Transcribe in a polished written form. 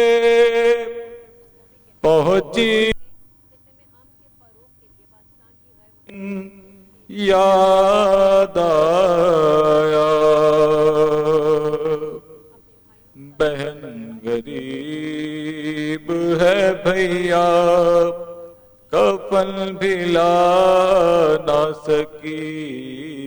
पहुंची याद आया, बहन गरीब है भैया, कफन भी ला ना सकी,